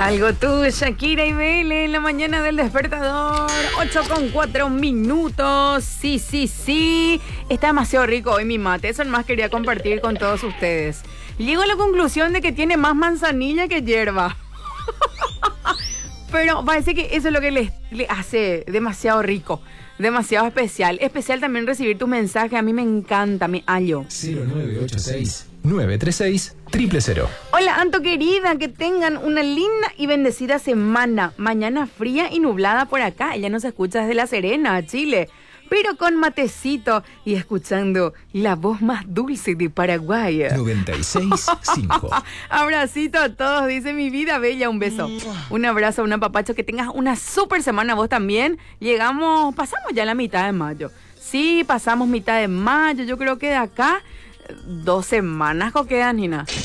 Algo tú, Shakira y Bele, en la mañana del despertador, 8:04. Sí. Está demasiado rico hoy mi mate. Eso nomás quería compartir con todos ustedes. Llego a la conclusión de que tiene más manzanilla que hierba. Pero parece que eso es lo que le hace demasiado rico, demasiado especial. Especial también recibir tus mensajes. A mí me encanta, me hallo. 0986-936-000. Hola, Anto querida, que tengan una linda y bendecida semana. Mañana fría y nublada por acá. Ella nos escucha desde La Serena, Chile. Pero con matecito y escuchando la voz más dulce de Paraguay. 96.5. Abracito a todos, dice mi vida bella, un beso. Un abrazo, un apapacho, que tengas una súper semana vos también. Pasamos ya la mitad de mayo. Sí, pasamos mitad de mayo, yo creo que de acá 2 semanas quedan, Nina.